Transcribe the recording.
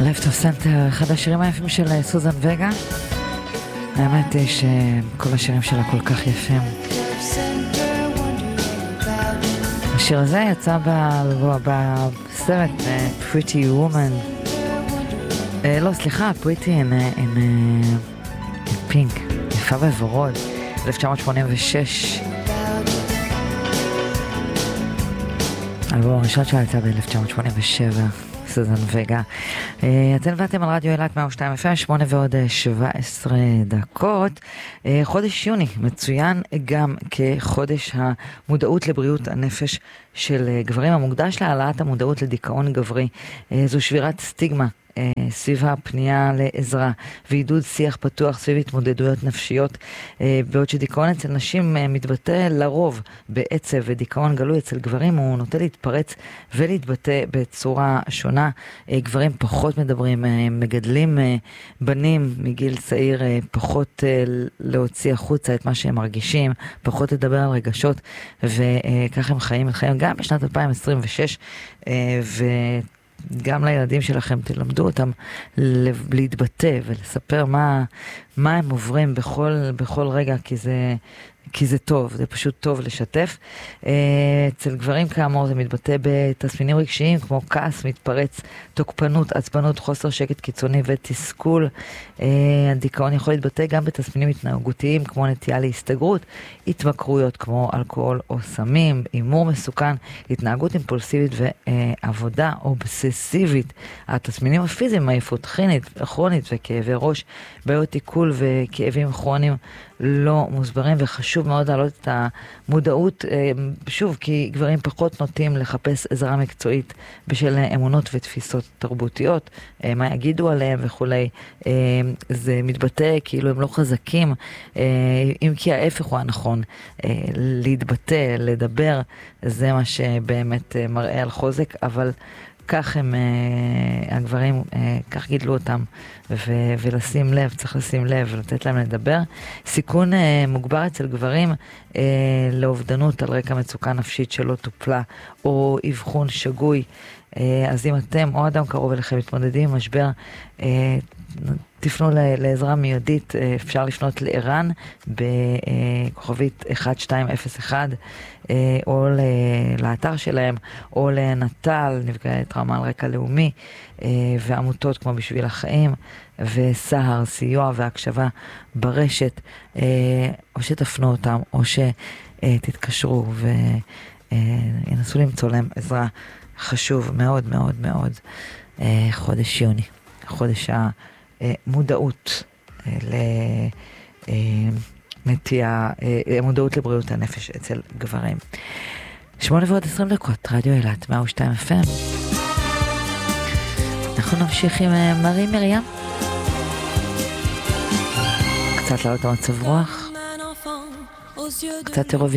Left of Center, אחד השירים היפים של סוזן וגה. האמת היא שכל השירים שלה כל כך יפים. השיר הזה יצא בסרט Pretty Woman. לא, סליחה, Pretty in Pink. יפה וורוד, 1986. אלבום הראשון שלה יצא ב-1987. סוזן וגה. אתם ואתם על רדיו אילת 102 FM, 8:17. חודש יוני מצוין גם כחודש המודעות לבריאות הנפש של גברים, המוקדש להעלאת המודעות לדיכאון גברי. זו שבירת סטיגמה סביב הפנייה לעזרה ועידוד שיח פתוח סביב התמודדויות נפשיות, בעוד שדיכאון אצל נשים מתבטא לרוב בעצב, ודיכאון גלוי אצל גברים הוא נוטה להתפרץ ולהתבטא בצורה שונה. גברים פחות מדברים, מגדלים בנים מגיל צעיר, פחות להוציא החוצה את מה שהם מרגישים, פחות לדבר על רגשות, וכך הם חיים גם בשנת 2026, גם לילדים שלכם תלמדו אותם להתבטא ולספר מה הם עוברים בכל רגע, כי זה טוב, זה פשוט טוב לשתף. אצל גברים כאמור זה מתבטא בתסמינים רגשיים כמו כעס מתפרץ, תוקפנות, עצבנות, חוסר שקט קיצוני ותסכול. הדיכאון יכול להתבטא גם בתסמינים התנהגותיים כמו נטייה להסתגרות, התמכרויות כמו אלכוהול או סמים, הימור מסוכן, התנהגות אימפולסיבית ועבודה אובססיבית. התסמינים הפיזיים, עייפות כרונית וכאבי ראש, בעיות עיכול וכאבים כרוניים לא מוסברים, וחשוב מאוד להעלות את המודעות, שוב, כי גברים פחות נוטים לחפש עזרה מקצועית בשל אמונות ותפיסות תרבותיות, מה יגידו עליהם וכולי. זה מתבטא כאילו הם לא חזקים, אם כי ההפך הוא הנכון, להתבטא, לדבר, זה מה שבאמת מראה על חוזק, אבל כך הם, הגברים, כך גידלו אותם, ולשים לב, צריך לשים לב ולתת להם לדבר. סיכון מוגבר אצל גברים לאובדנות על רקע מצוקה נפשית שלא טופלה, או אבחון שגוי. אז אם אתם או אדם קרוב אליכם מתמודדים עם משבר, תפנו לעזרה מיידית. אפשר לפנות לערן בכוכבית 1201, או לאתר שלהם, או לנטל, נפגעי טראומה על רקע לאומי, ועמותות כמו בשביל החיים, וסהר, סיוע והקשבה ברשת, או שתפנו אותם, או שתתקשרו וינסו למצוא להם עזרה. חשוב מאוד מאוד מאוד. חודש יוני, חודש המודעות לנטייה, מודעות לבריאות הנפש אצל גברים. 8:20, רדיו אילת 102 FM. אנחנו נמשיך עם מרי מרים, קצת לעלות המצב רוח, קצת אירוויזיון.